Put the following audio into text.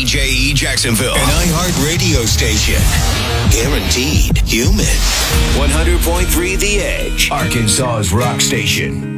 WDJE Jacksonville, an iHeart radio station. Guaranteed human. 100.3 The Edge, Arkansas's rock station.